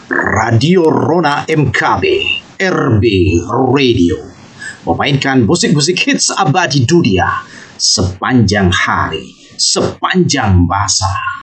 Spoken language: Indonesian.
Radio Rona MKB, RB Radio, memainkan musik-musik hits abadi dunia sepanjang hari, sepanjang masa.